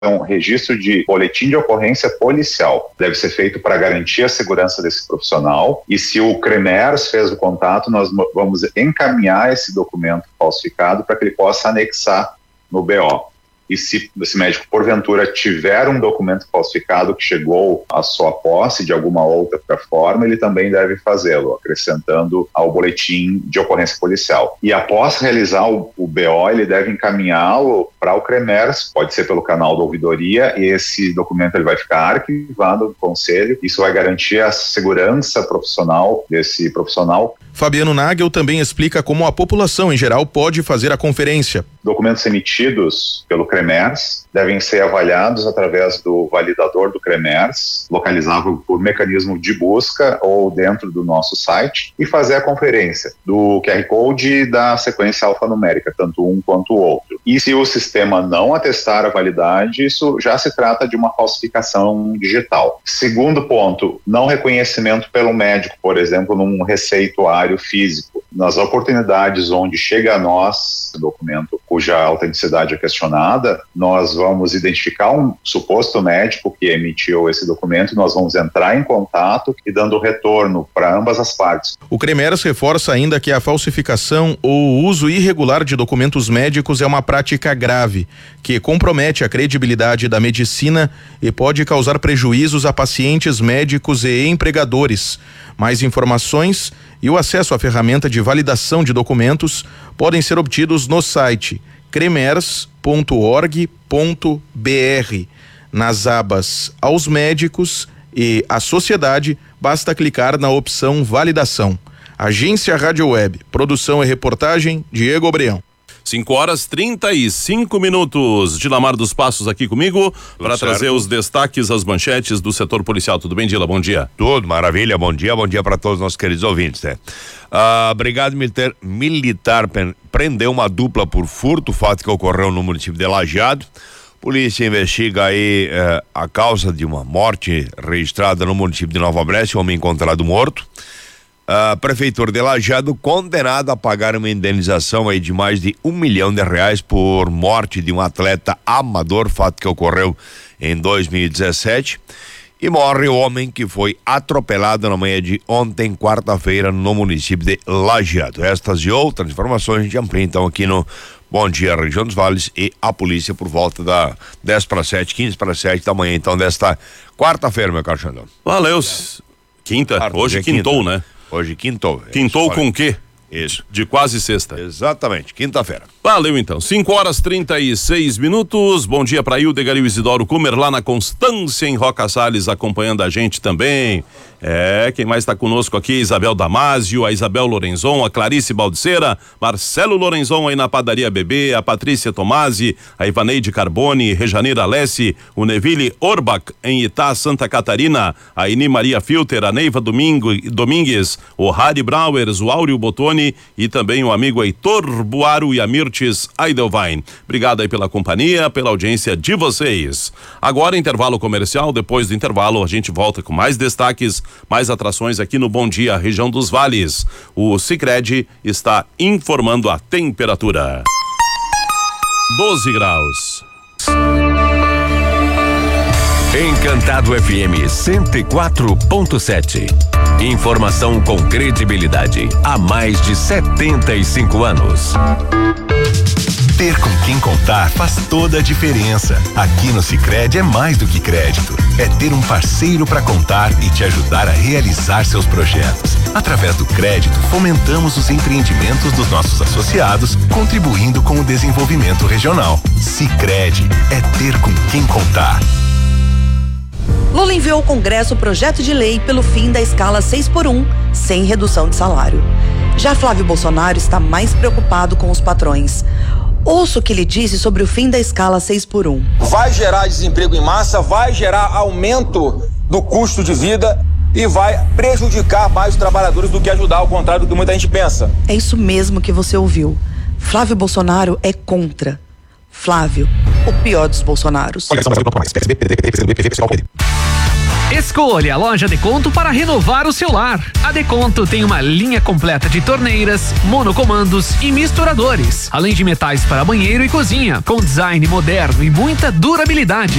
um registro de boletim de ocorrência policial. Deve ser feito para garantir a segurança desse profissional, e se o CREMERS fez o contato, nós vamos encaminhar esse documento falsificado para que ele possa anexar no BO. E se esse médico, porventura, tiver um documento falsificado que chegou à sua posse de alguma outra forma, ele também deve fazê-lo, acrescentando ao boletim de ocorrência policial. E após realizar o BO, ele deve encaminhá-lo para o CREMERS, pode ser pelo canal da ouvidoria, e esse documento ele vai ficar arquivado no conselho. Isso vai garantir a segurança profissional desse profissional. Fabiano Nagel também explica como a população em geral pode fazer a conferência. Documentos emitidos pelo CREMERS devem ser avaliados através do validador do CREMERS, localizável por mecanismo de busca ou dentro do nosso site, e fazer a conferência do QR Code e da sequência alfanumérica, tanto um quanto o outro. E se o sistema não atestar a validade, isso já se trata de uma falsificação digital. Segundo ponto, não reconhecimento pelo médico, por exemplo, num receituário físico. Nas oportunidades onde chega a nós documento cuja autenticidade é questionada, nós vamos identificar um suposto médico que emitiu esse documento, nós vamos entrar em contato e dando retorno para ambas as partes. O CREMERS reforça ainda que a falsificação ou o uso irregular de documentos médicos é uma prática grave, que compromete a credibilidade da medicina e pode causar prejuízos a pacientes, médicos e empregadores. Mais informações e o acesso à ferramenta de validação de documentos podem ser obtidos no site cremers.org.br, nas abas aos médicos e à sociedade, basta clicar na opção validação. Agência Rádio Web, produção e reportagem Diego Obreão. 5:35. Dilamar dos Passos aqui comigo para trazer os destaques, as manchetes do setor policial. Tudo bem, Dila? Bom dia. Tudo, maravilha, bom dia para todos os nossos queridos ouvintes, né? A Brigada Militar prendeu uma dupla por furto, fato que ocorreu no município de Lajeado. Polícia investiga aí a causa de uma morte registrada no município de Nova Bresse, homem encontrado morto. A Prefeitura de Lajeado condenada a pagar uma indenização aí de mais de R$1 milhão por morte de um atleta amador, fato que ocorreu em 2017. E morre o homem que foi atropelado na manhã de ontem, quarta-feira, no município de Lajeado. Estas e outras informações a gente amplia então aqui no Bom Dia Região dos Vales, e a polícia por volta da 10:07, 15:07 da manhã, então, desta quarta-feira, meu caro Xandão. Valeu. Quinta? Hoje quintou, quinta, né? Hoje quintou. Quintou com o quê? Isso. De quase sexta. Exatamente, quinta-feira. Valeu então, 5:36. Bom dia para Hildegar Isidoro Kumer lá na Constância em Roca Salles, acompanhando a gente também. Quem mais está conosco aqui? Isabel Damásio, a Isabel Lorenzon, a Clarice Baldiceira, Marcelo Lorenzon aí na Padaria Bebê, a Patrícia Tomasi, a Ivaneide Carboni, Rejaneira Alessi, o Neville Orbach em Itá, Santa Catarina, a Ini Maria Filter, a Neiva Domingues, o Harry Brauers, o Áureo Botoni e também o amigo Heitor Buaro e a Mirtes Eidelwein. Obrigado aí pela companhia, pela audiência de vocês. Agora intervalo comercial, depois do intervalo a gente volta com mais destaques, mais atrações aqui no Bom Dia Região dos Vales. O Sicredi está informando a temperatura. 12 graus. Encantado FM 104.7. Informação com credibilidade há mais de 75 anos. Ter com quem contar faz toda a diferença. Aqui no Sicredi é mais do que crédito. É ter um parceiro para contar e te ajudar a realizar seus projetos. Através do crédito, fomentamos os empreendimentos dos nossos associados, contribuindo com o desenvolvimento regional. Sicredi é ter com quem contar. Lula enviou ao Congresso o projeto de lei pelo fim da escala 6x1, sem redução de salário. Já Flávio Bolsonaro está mais preocupado com os patrões. Ouça o que ele disse sobre o fim da escala 6x1. Vai gerar desemprego em massa, vai gerar aumento do custo de vida e vai prejudicar mais os trabalhadores do que ajudar, ao contrário do que muita gente pensa. É isso mesmo que você ouviu. Flávio Bolsonaro é contra. Flávio, o pior dos Bolsonaros. Escolha a loja Deconto para renovar o seu lar. A Deconto tem uma linha completa de torneiras, monocomandos e misturadores, além de metais para banheiro e cozinha, com design moderno e muita durabilidade.